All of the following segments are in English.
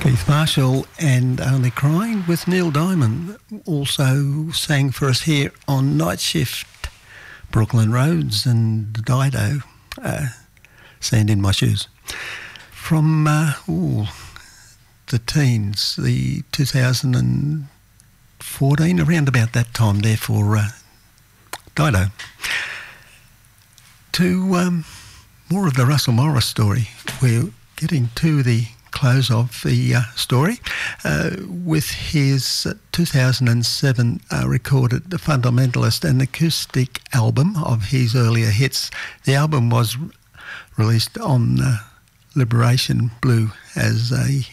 Keith Marshall and Only Crying with Neil Diamond also sang for us here on Night Shift. Brooklyn Roads and Dido, Sand in My Shoes. From the teens, the 2014, around about that time there for Dido. To more of the Russell Morris story. We're getting to the close of the story with his 2007 recorded The Fundamentalist, an acoustic album of his earlier hits. The album was released on Liberation Blue as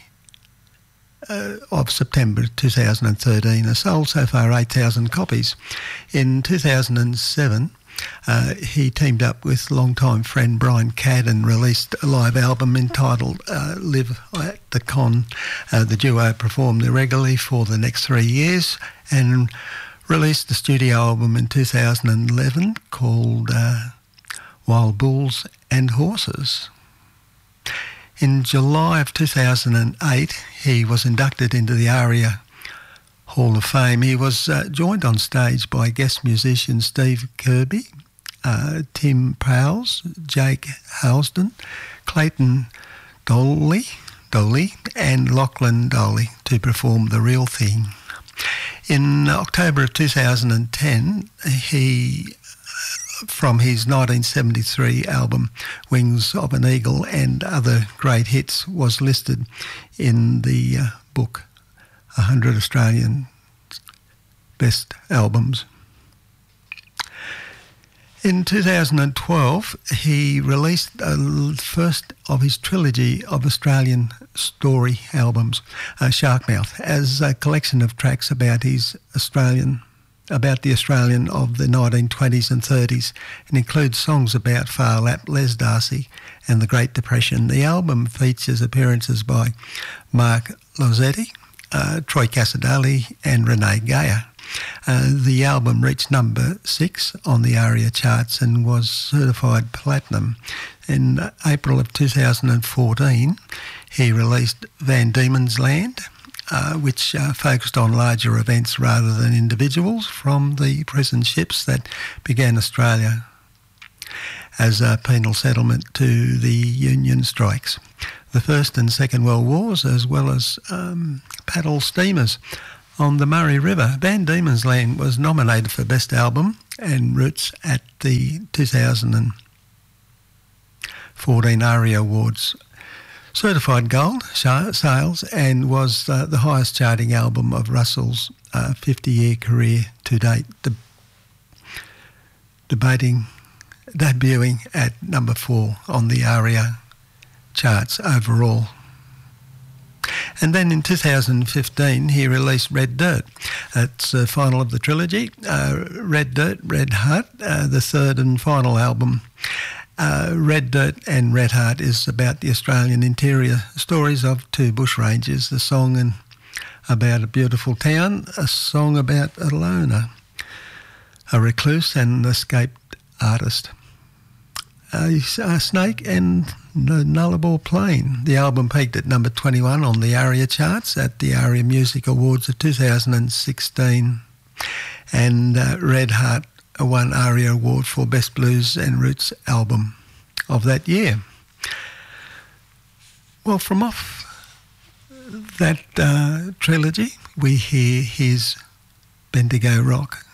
of September 2013. It sold so far 8,000 copies. In 2007, he teamed up with longtime friend Brian Cadd and released a live album entitled Live at the Con. The duo performed regularly for the next 3 years and released the studio album in 2011 called Wild Bulls and Horses. In July of 2008, he was inducted into the ARIA Hall of Fame. He was joined on stage by guest musicians Steve Kirby, Tim Powles, Jake Housden, Clayton Doley, and Lachlan Doley to perform The Real Thing. In October of 2010, he, from his 1973 album Wings of an Eagle and Other Great Hits, was listed in the book 100 Australian Best Albums. In 2012, he released the first of his trilogy of Australian story albums, Sharkmouth, as a collection of tracks about the Australian of the 1920s and 30s, and includes songs about Phar Lap, Les Darcy and the Great Depression. The album features appearances by Mark Losetti, Troy Cassardali and Renee Geyer. The album reached number 6 on the ARIA charts and was certified platinum. In April of 2014, he released Van Diemen's Land, which focused on larger events rather than individuals from the prison ships that began Australia as a penal settlement to the Union strikes, the First and Second World Wars, as well as paddle steamers on the Murray River. Van Diemen's Land was nominated for Best Album and Roots at the 2014 ARIA Awards. Certified gold sales, and was the highest charting album of Russell's 50-year career to date, debuting at number 4 on the ARIA charts overall. And then in 2015, he released Red Dirt. That's the final of the trilogy. Red Dirt, Red Heart, the third and final album. Red Dirt and Red Heart is about the Australian interior stories of 2 bushrangers, a song about a beautiful town, a song about a loner, a recluse and an escaped artist, a snake and the Nullarbor Plain. The album peaked at number 21 on the ARIA charts at the ARIA Music Awards of 2016, and Red Heart won ARIA Award for Best Blues and Roots Album of that year. Well, from off that trilogy, we hear his Bendigo Rock.